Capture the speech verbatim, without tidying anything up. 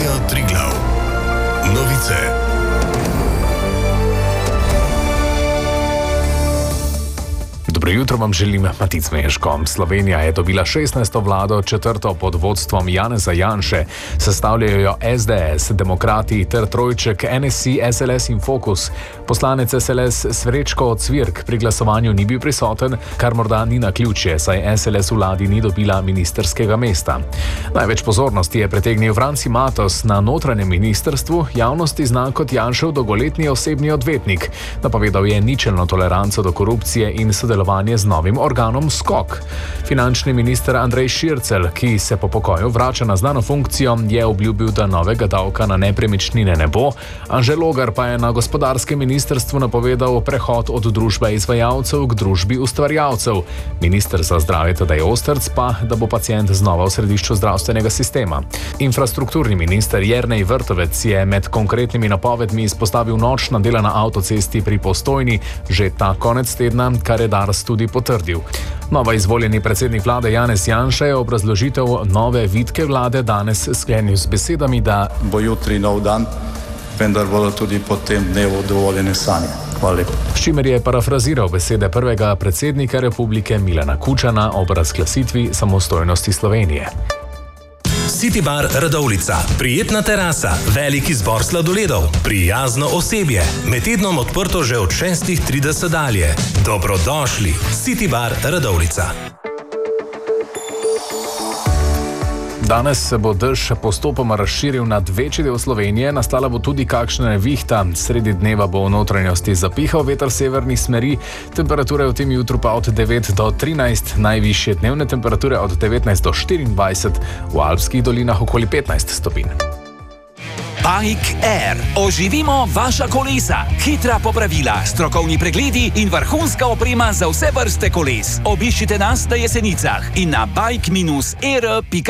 Radio Triglav. Novice. Dobro jutro vam želim, Matic Meško. Slovenija je dobila šestnajsto vlado, četrto pod vodstvom Janeza Janše. Sestavljajo jo es de es, Demokrati ter trojček en es si, es el es in Fokus. Poslanec es el es Srečko Cvirk pri glasovanju ni bil prisoten, kar morda ni naključje, saj es el es v vladi ni dobila ministerskega mesta. Največ pozornosti je pritegnil Franci Matos na notranjem ministrstvu, javnosti znan kot Janšev dolgoletni osebni odvetnik. Napovedal je ničelno toleranco do korupcije in sodelovanje z novim organom Skok. Finančni minister Andrej Šircelj, ki se po pokoju vrača na znano funkcijo, je obljubil, da novega davka na nepremičnine ne bo. Anže Logar pa je na gospodarskem ministrstvu napovedal prehod od družbe izvajalcev k družbi ustvarjalcev. Minister za zdravje Tadej Ostrc pa, da bo pacient znova v središču zdravstvenega sistema. Infrastrukturni minister Jernej Vrtovec je med konkretnimi napovedmi izpostavil nočna dela na avtocesti pri Postojni že ta konec tedna, kar je Dars tudi potrdil. Nova izvoljeni predsednik vlade Janez Janša je obrazložitev nove vitke vlade danes sklenil z besedami, da bo jutri nov dan, vendar bodo tudi po tem dnevu dovoljene sanje. Hvala lepa. S čimer je parafraziral besede prvega predsednika republike Milana Kučana ob razglasitvi samostojnosti Slovenije. City Bar Radovljica. Prijetna terasa, velik izbor sladoledov, prijazno osebje. Med tednom odprto že od šestih trideset dalje. Dobrodošli. City Bar Radovljica. Danes se bo dež postopoma razširil nad večji del Slovenije, nastala bo tudi kakšna nevihta. Sredi dneva bo v notranjosti zapihal veter severnih smeri, temperature v tem jutru pa od devet do trinajst, najvišje dnevne temperature od devetnajst do štiriindvajset, v alpskih dolinah okoli petnajst stopinj. Bike Air. Oživimo vaša kolesa. Hitra popravila, strokovni pregledi in vrhunska oprema za vse vrste koles. Obiščite nas na Jesenicah in na bike dash air pika si.